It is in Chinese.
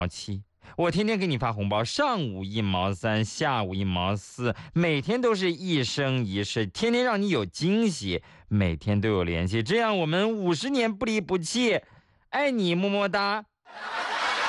我天天给你发红包，上午1毛3，下午1毛4，每天都是一生一世，天天让你有惊喜，每天都有联系，这样我们50年不离不弃，爱你么么哒。